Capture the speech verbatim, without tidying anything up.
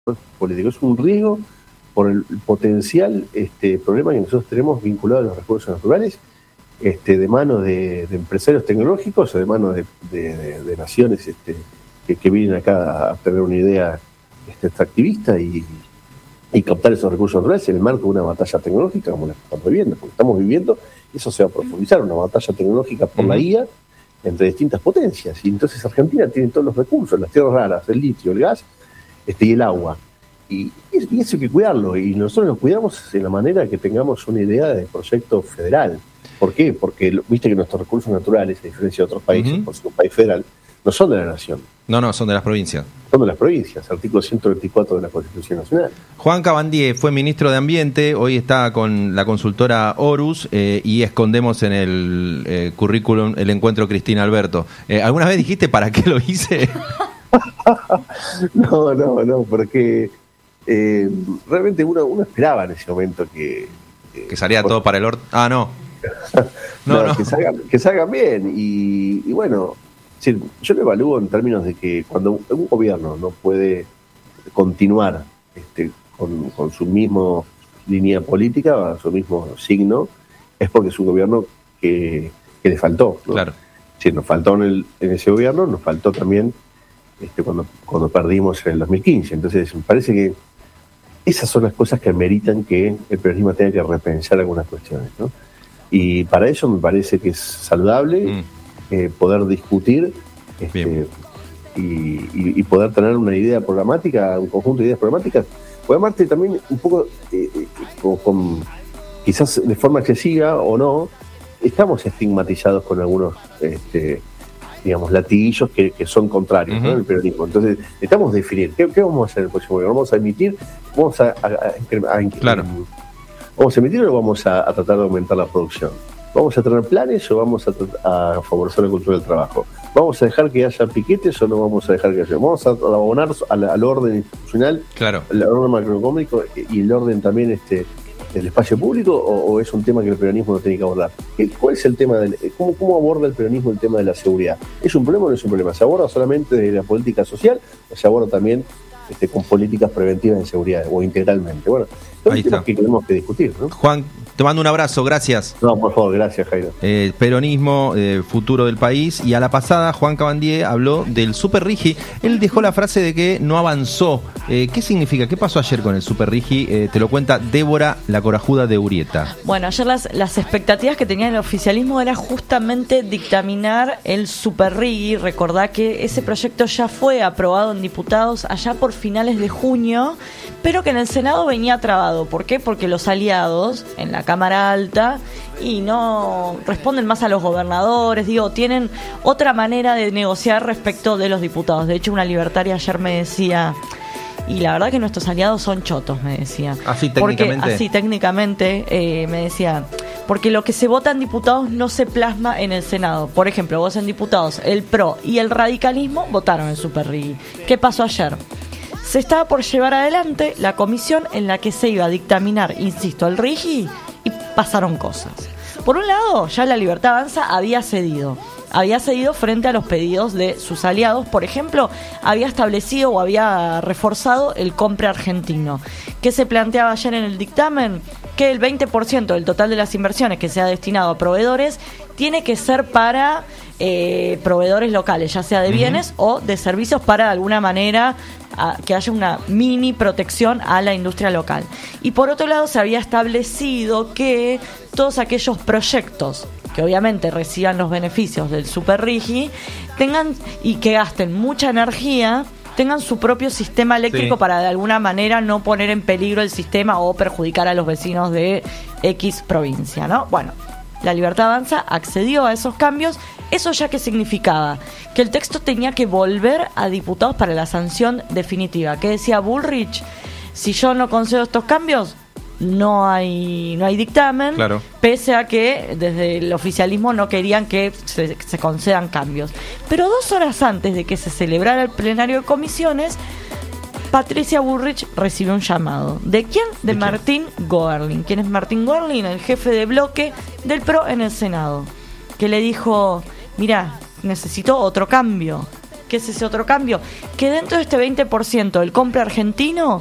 político, es un riesgo por el potencial este, problema que nosotros tenemos vinculado a los recursos naturales, este, de manos de, de empresarios tecnológicos o de manos de, de, de, de naciones este, que, que vienen acá a tener una idea este, extractivista y, y captar esos recursos naturales en el marco de una batalla tecnológica como la que estamos viviendo, porque estamos viviendo, eso se va a profundizar, una batalla tecnológica por la I A entre distintas potencias, y entonces Argentina tiene todos los recursos, las tierras raras, el litio, el gas este, y el agua. Y, y eso hay que cuidarlo, y nosotros lo cuidamos de la manera que tengamos una idea de proyecto federal. ¿Por qué? Porque viste que nuestros recursos naturales, a diferencia de otros países, uh-huh. por ser un país federal, no son de la nación. No, no, son de las provincias. Son de las provincias, artículo ciento veinticuatro de la Constitución Nacional. Juan Cabandier fue ministro de Ambiente, hoy está con la consultora Horus eh, y escondemos en el eh, currículum el encuentro Cristina Alberto. Eh, ¿Alguna vez dijiste para qué lo hice? no, no, no, porque eh, realmente uno, uno esperaba en ese momento que... Eh, que saliera todo para el orto. Ah, no. no, no, no. Que, salgan, que salgan bien y, y bueno... Sí, yo lo evalúo en términos de que cuando un gobierno no puede continuar este, con, con su mismo línea política, su mismo signo, es porque es un gobierno que, que le faltó, ¿no? Claro. Sí, nos faltó en, el, en ese gobierno, nos faltó también este, cuando, cuando perdimos en el dos mil quince. Entonces, me parece que esas son las cosas que ameritan que el peronismo tenga que repensar algunas cuestiones, ¿no? Y para eso me parece que es saludable. Mm. Eh, poder discutir este, y, y, y poder tener una idea programática, un conjunto de ideas programáticas. Puede amarte también un poco, eh, eh, con, con, quizás de forma excesiva o no, estamos estigmatizados con algunos, este, digamos, latiguillos que, que son contrarios, uh-huh. ¿no? El peronismo. Entonces, necesitamos definir ¿qué, qué vamos a hacer el próximo gobierno. ¿Vamos a emitir? ¿Vamos a, a, a, a, claro. ¿Vamos a emitir o vamos a, a tratar de aumentar la producción? ¿Vamos a tener planes o vamos a, a favorecer la cultura del trabajo? ¿Vamos a dejar que haya piquetes o no vamos a dejar que haya? ¿Vamos a abonar al, al orden institucional, claro. al orden macroeconómico y el orden también este del espacio público o, o es un tema que el peronismo no tiene que abordar? ¿Cuál es el tema del, cómo, cómo aborda el peronismo el tema de la seguridad? ¿Es un problema o no es un problema? ¿Se aborda solamente de la política social o se aborda también este, con políticas preventivas de seguridad o integralmente? Bueno, son temas que tenemos que discutir, ¿no? Juan, te mando un abrazo, gracias. No, por favor, gracias, Jairo. Eh, peronismo, eh, futuro del país. Y a la pasada, Juan Cabandier habló del Super Rigi. Él dejó la frase de que no avanzó. Eh, ¿Qué significa? ¿Qué pasó ayer con el Super Rigi? Eh, te lo cuenta Débora, la corajuda de Urieta. Bueno, ayer las, las expectativas que tenía el oficialismo era justamente dictaminar el Super Rigi. Recordá que ese proyecto ya fue aprobado en diputados allá por finales de junio, pero que en el Senado venía trabado. ¿Por qué? Porque los aliados en la Cámara Alta y no responden más a los gobernadores, digo, tienen otra manera de negociar respecto de los diputados. De hecho, una libertaria ayer me decía, y la verdad que nuestros aliados son chotos, me decía. Así técnicamente. Porque, así técnicamente, eh, me decía, porque lo que se vota en diputados no se plasma en el Senado. Por ejemplo, vos en diputados, el P R O y el radicalismo votaron el Super Rigi. ¿Qué pasó ayer? Se estaba por llevar adelante la comisión en la que se iba a dictaminar, insisto, el Rigi, y pasaron cosas. Por un lado, ya la Libertad Avanza había cedido. Había cedido frente a los pedidos de sus aliados. Por ejemplo, había establecido o había reforzado el compre argentino. ¿Qué se planteaba ayer en el dictamen? Que el veinte por ciento del total de las inversiones que se ha destinado a proveedores tiene que ser para eh, proveedores locales, ya sea de bienes uh-huh. o de servicios, para de alguna manera a, que haya una mini protección a la industria local. Y por otro lado, se había establecido que todos aquellos proyectos que obviamente reciban los beneficios del Super Rigi tengan y que gasten mucha energía, tengan su propio sistema eléctrico, sí, para de alguna manera no poner en peligro el sistema o perjudicar a los vecinos de X provincia, ¿no? Bueno, la Libertad Avanza accedió a esos cambios. ¿Eso ya qué significaba? Que el texto tenía que volver a diputados para la sanción definitiva. ¿Qué decía Bullrich? Si yo no concedo estos cambios, no hay no hay dictamen, claro, pese a que desde el oficialismo no querían que se, se concedan cambios. Pero dos horas antes de que se celebrara el plenario de comisiones, Patricia Bullrich recibió un llamado. ¿De quién? De, ¿De Martín Goerling. ¿Quién es Martín Goerling? El jefe de bloque del P R O en el Senado, que le dijo, mirá, necesito otro cambio. ¿qué es ese otro cambio? Que dentro de este veinte por ciento del compra argentino